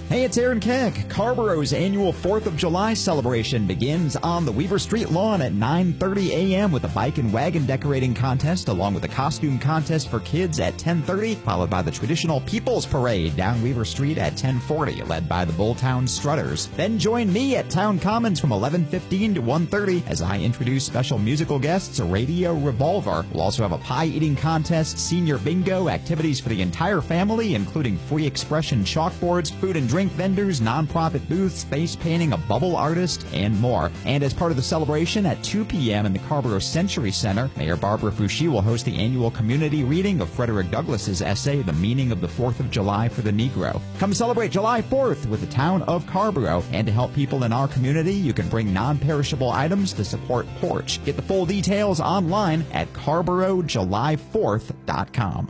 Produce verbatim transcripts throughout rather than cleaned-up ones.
Hey, it's Aaron Keck. Carborough's annual fourth of July celebration begins on the Weaver Street lawn at nine thirty a.m. with a bike and wagon decorating contest, along with a costume contest for kids at ten thirty, followed by the traditional People's Parade down Weaver Street at ten forty, led by the Bulltown Strutters. Then join me at Town Commons from eleven fifteen to one thirty as I introduce special musical guests, Radio Revolver. We'll also have a pie-eating contest, senior bingo, activities for the entire family, including free expression chalkboards, food and drink vendors, nonprofit booths, face painting, a bubble artist, and more. And as part of the celebration at two p.m. in the Carrboro Century Center, Mayor Barbara Foushee will host the annual community reading of Frederick Douglass's essay, The Meaning of the Fourth of July for the Negro. Come celebrate July fourth with the town of Carrboro. And to help people in our community, you can bring non-perishable items to support Porch. Get the full details online at Carrboro July fourth dot com.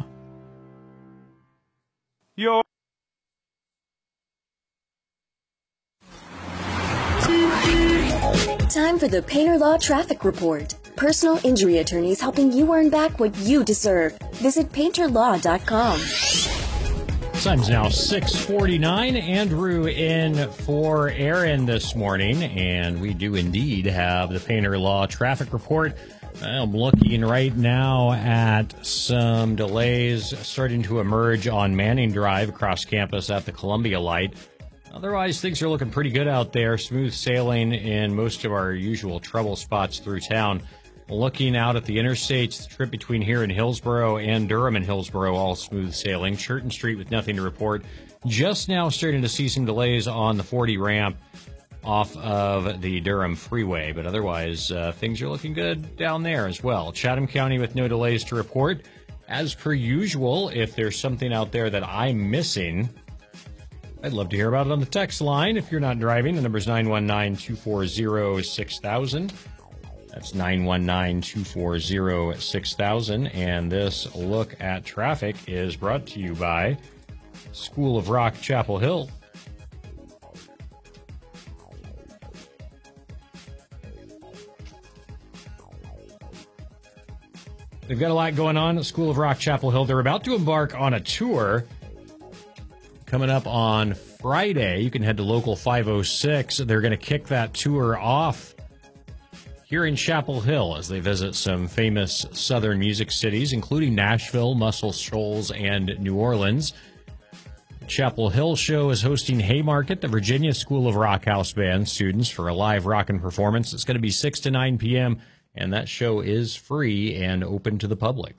Yo. Time for the Painter Law Traffic Report. Personal injury attorneys helping you earn back what you deserve. Visit painter law dot com. Time's now six forty-nine. Andrew in for Aaron this morning, and we do indeed have the Painter Law Traffic Report. I'm looking right now at some delays starting to emerge on Manning Drive across campus at the Columbia Light. Otherwise, things are looking pretty good out there. Smooth sailing in most of our usual trouble spots through town. Looking out at the interstates, the trip between here and Hillsboro and Durham and Hillsboro, all smooth sailing. Churton Street with nothing to report. Just now starting to see some delays on the forty ramp off of the Durham Freeway. But otherwise, uh, things are looking good down there as well. Chatham County with no delays to report. As per usual, if there's something out there that I'm missing, I'd love to hear about it on the text line. If you're not driving, the number's nine one nine, two four zero, six thousand. That's nine one nine, two four zero, six thousand. And this look at traffic is brought to you by School of Rock, Chapel Hill. They've got a lot going on at School of Rock, Chapel Hill. They're about to embark on a tour coming up on Friday. You can head to Local five oh six. They're going to kick that tour off here in Chapel Hill as they visit some famous southern music cities, including Nashville, Muscle Shoals, and New Orleans. Chapel Hill Show is hosting Haymarket, the Virginia School of Rock House Band students, for a live rockin' performance. It's going to be six to nine p.m., and that show is free and open to the public.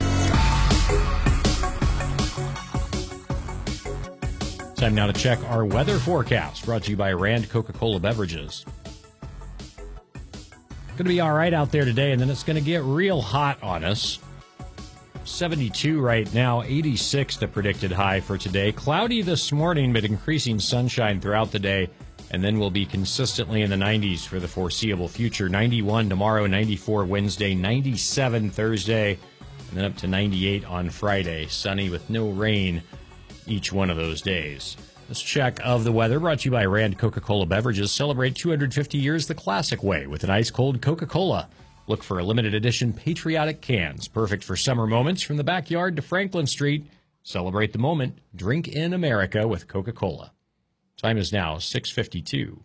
Time now to check our weather forecast, brought to you by Rand Coca-Cola Beverages. Going to be all right out there today, and then it's going to get real hot on us. seventy-two right now, eighty-six the predicted high for today. Cloudy this morning, but increasing sunshine throughout the day, and then we'll be consistently in the nineties for the foreseeable future. ninety-one tomorrow, ninety-four Wednesday, ninety-seven Thursday, and then up to ninety-eight on Friday. Sunny with no rain each one of those days. This check of the weather brought to you by Rand Coca-Cola Beverages. Celebrate two hundred fifty years the classic way with an ice-cold Coca-Cola. Look for a limited edition patriotic cans, perfect for summer moments from the backyard to Franklin Street. Celebrate the moment. Drink in America with Coca-Cola. Time is now six fifty-two.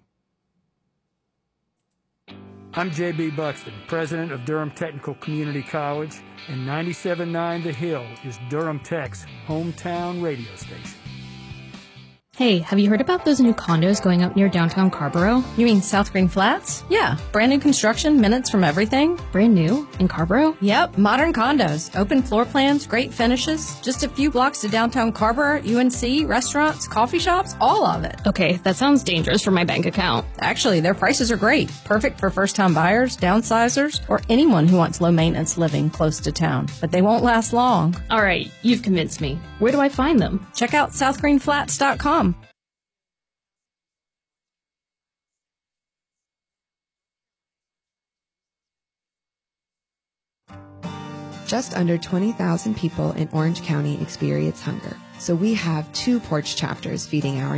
I'm J B Buxton, president of Durham Technical Community College, and ninety-seven point nine The Hill is Durham Tech's hometown radio station. Hey, have you heard about those new condos going up near downtown Carrboro? You mean South Green Flats? Yeah, brand new construction, minutes from everything. Brand new? In Carrboro? Yep, modern condos, open floor plans, great finishes. Just a few blocks to downtown Carrboro, U N C, restaurants, coffee shops, all of it. Okay, that sounds dangerous for my bank account. Actually, their prices are great. Perfect for first-time buyers, downsizers, or anyone who wants low-maintenance living close to town. But they won't last long. All right, you've convinced me. Where do I find them? Check out south green flats dot com. Just under twenty thousand people in Orange County experience hunger, so we have two Porch chapters feeding our